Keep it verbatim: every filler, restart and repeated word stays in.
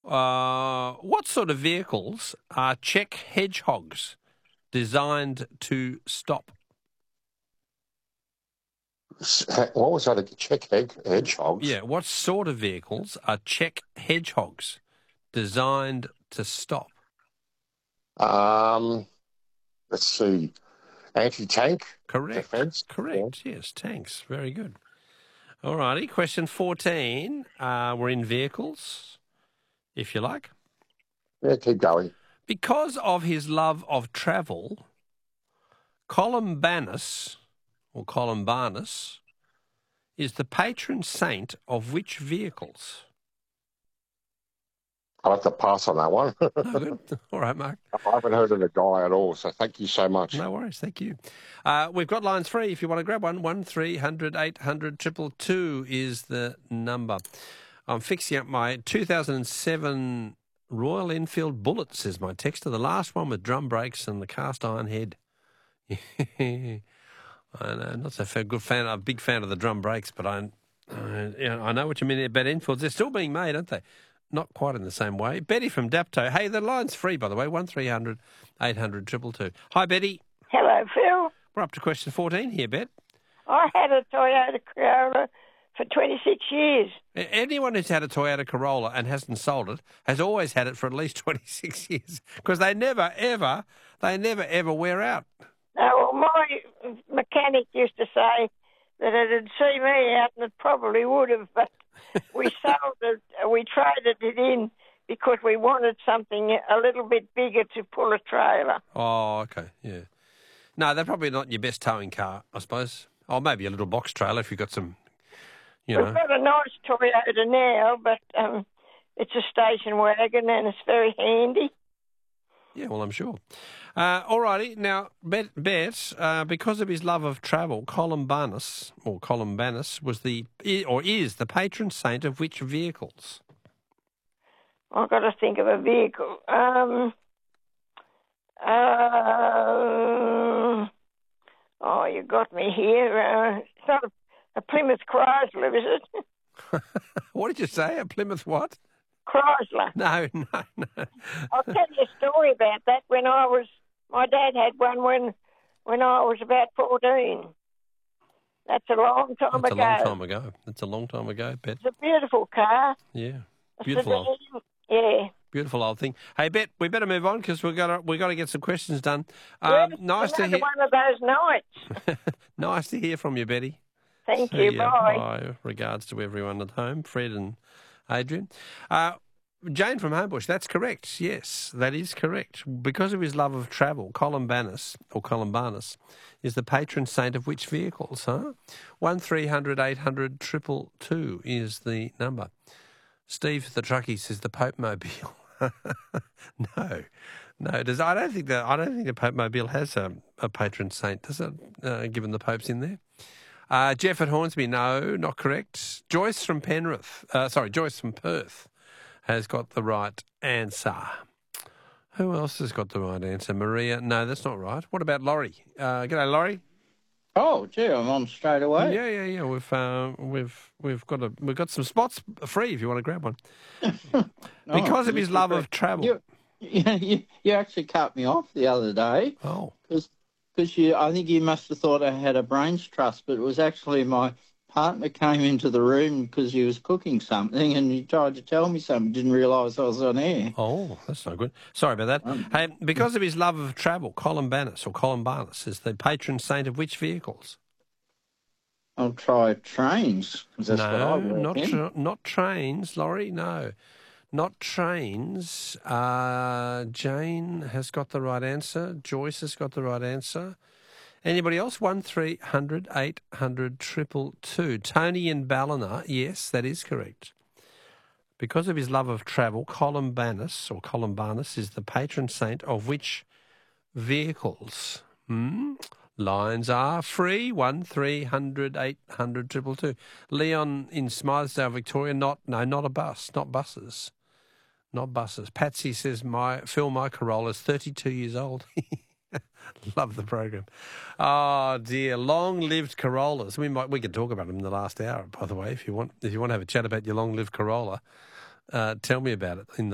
Uh, what sort of vehicles are Czech hedgehogs designed to stop? What was that? A Czech hedge, hedgehogs? Yeah, what sort of vehicles are Czech hedgehogs designed to stop? Um, let's see. Anti-tank Correct. defence. Correct. Yeah. Yes, tanks. Very good. All righty. Question fourteen. Uh, we're in vehicles, if you like. Yeah, keep going. Because of his love of travel, Columbanus, or Columbanus, is the patron saint of which vehicles? I'll have to pass on that one. No, good. All right, Mark. I haven't heard of the guy at all, so thank you so much. No worries. Thank you. Uh, we've got lines free if you want to grab one. One three hundred eight hundred two two two is the number. I'm fixing up my two thousand seven Royal Enfield Bullet, says my texter. The last one with drum brakes and the cast iron head. I know, not so fa- good fan. I'm a big fan of the drum brakes, but I, uh, you know, I know what you mean about Enfields. They're still being made, aren't they? Not quite in the same way. Betty from Dapto. Hey, the line's free, by the way. One three hundred eight hundred two two two. Hi, Betty. Hello, Phil. We're up to question fourteen here, Bet. I had a Toyota Corolla for twenty-six years. Anyone who's had a Toyota Corolla and hasn't sold it has always had it for at least twenty-six years because they never, ever, they never, ever wear out. No, well, my mechanic used to say that it'd see me out and it probably would have, but we sold it, we traded it in because we wanted something a little bit bigger to pull a trailer. Oh, okay, yeah. No, they're probably not your best towing car, I suppose. Or maybe a little box trailer if you've got some, you know. We've got a nice Toyota now, but um, it's a station wagon and it's very handy. Yeah, well, I'm sure. Uh, all righty. Now, Bet, Bet uh, because of his love of travel, Columbanus, or Columbanus, was the, or is the patron saint of which vehicles? I've got to think of a vehicle. Um, uh, oh, you got me here. Uh, it's not a, a Plymouth Chrysler, is it? What did you say? A Plymouth what? Chrysler. No, no, no. I'll tell you a story about that. When I was, my dad had one when, when I was about fourteen. That's a long time That's ago. a long time ago. That's a long time ago, Bet. It's a beautiful car. Yeah, A beautiful. Old, sedan. Yeah. beautiful old thing. Hey, Bet, we better move on because we've got to, we've got to get some questions done. Um, Yeah, nice to another hear. one of those nights. Nice to hear from you, Betty. Thank See you. ya. Bye. Bye. Regards to everyone at home, Fred and Adrian. Uh, Jane from Homebush, that's correct. Yes, that is correct. Because of his love of travel, Columbanus, or Columbanus, is the patron saint of which vehicles, huh? One three hundred eight hundred triple two is the number. Steve the truckie says the Pope Mobile. no, no. Does I don't think that I don't think the Pope Mobile has a, a patron saint, does it? Uh, given the Pope's in there. Uh, Jeff at Hornsby, no, not correct. Joyce from Penrith, uh, sorry, Joyce from Perth, has got the right answer. Who else has got the right answer? Maria, no, that's not right. What about Laurie? Uh, g'day, Laurie. Oh, gee, I'm on straight away. Yeah, yeah, yeah. We've uh, we've we've got a we've got some spots free if you want to grab one. Because oh, of his love of travel. You, you, you actually cut me off the other day. Oh. Because you, I think you must have thought I had a brains trust, but it was actually my partner came into the room because he was cooking something and he tried to tell me something. Didn't realise I was on air. Oh, that's not good. Sorry about that. Um, hey, because of his love of travel, Columbanus or Columbanus is the patron saint of which vehicles? I'll try trains. 'Cause that's what I no, work not in. tra- not trains, Laurie. No, not trains. Uh, Jane has got the right answer. Joyce has got the right answer. Anybody else? One three hundred eight hundred triple two. Tony in Ballina. Yes, that is correct. Because of his love of travel, Columbanus or Columbanus is the patron saint of which vehicles? Hmm? Lines are free. One three hundred eight hundred triple two. Leon in Smythesdale, Victoria. Not no, not a bus. Not buses. Not buses. Patsy says my Phil my Corolla is thirty-two years old. Love the program. Oh dear, long-lived Corollas. We might we could talk about them in the last hour. By the way, if you want, if you want to have a chat about your long-lived Corolla, uh, tell me about it in the